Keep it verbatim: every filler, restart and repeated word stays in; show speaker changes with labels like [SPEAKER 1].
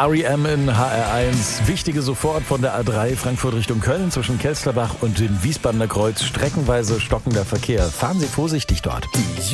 [SPEAKER 1] R E M in H R eins. Wichtige sofort von der A drei Frankfurt Richtung Köln zwischen Kelsterbach und dem Wiesbadener Kreuz. Streckenweise stockender Verkehr. Fahren Sie vorsichtig dort.